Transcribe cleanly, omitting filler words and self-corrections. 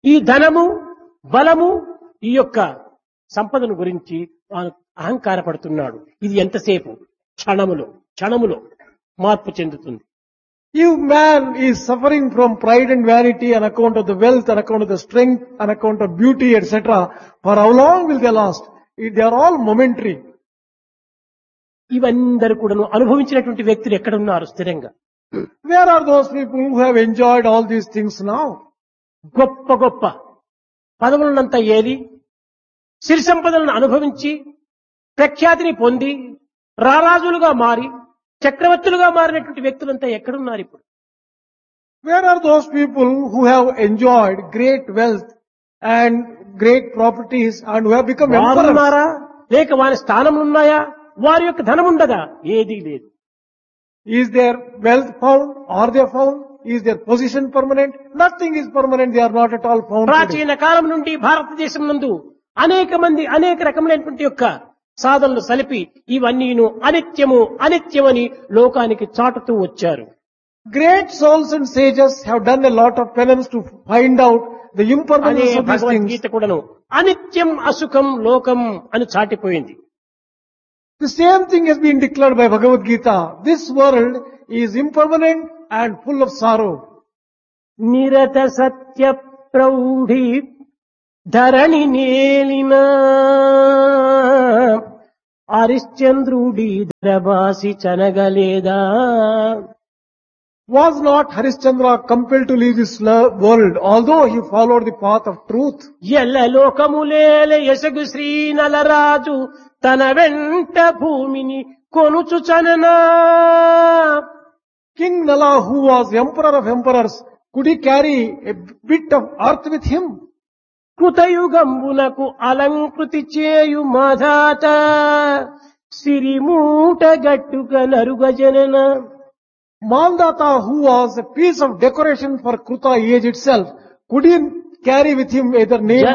ఈ ధనము బలము ఈ యొక్క సంపదను గురించి తాను అహంకారపడుతున్నాడు. ఇది ఎంతసేపు క్షణములో మార్పు చెందుతుంది. If man is suffering from pride and vanity on account of the wealth, on account of the strength, on account of beauty, etc., for how long will they last? They are all momentary. ఇవందరూ కూడాను అనుభవించినటువంటి వ్యక్తులు ఎక్కడున్నారు స్థిరంగా? Where are those people who have enjoyed all these things now? గొప్ప గొప్ప పదవులనంతా ఏది సిరి సంపదలను అనుభవించి ప్రఖ్యాతిని పొంది రారాజులుగా మారి చక్రవర్తులుగా మారినటువంటి వ్యక్తులంతా ఎక్కడున్నారు ఇప్పుడు? Where are those people who have enjoyed great wealth and great properties and who have become వారు emperors? ఉన్నారా లేక వారి స్థానములు ఉన్నాయా? వారి యొక్క ధనం ఉండదా? ఏదీ లేదు. Is their wealth found? Are they found? Is their position permanent? Nothing is permanent. They are not at all found today. ప్రాచీన కాలం నుండి భారతదేశం నందు అనేక మంది అనేక రకములైనటువంటి యొక్క సాధనలు సలిపి ఇవన్నీను అనిత్యమని లోకానికి చాటుతూ వచ్చారు. Great souls and sages have done a lot of penance to find out the అదే impermanence of these things. Bhagavad Gita కూడాను అనిత్యం అసుఖం లోకం అని చాటిపోయింది. The same thing has been declared by Bhagavad Gita. This world is impermanent and full of sorrow. నిరత Satya ప్రౌఢి Dharani నేలిన హరిశ్చంద్రుడి ధరబాసి చనగలేదా? Was not Harishchandra compelled to leave this world, although he followed the path of truth? ఎల్ల లోకములేల యశగు శ్రీ నలరాజు తన వెంట భూమిని కొనుచు చననా. King Nala, who was emperor of emperors, could he carry a bit of earth with him? కృతయుగంబునకు అలంకృతి చేయు మాధాత సిరిమూట గట్టుక నరుగజనన. Mandata, who was a piece of decoration for Kruta age itself, could he carry with him either name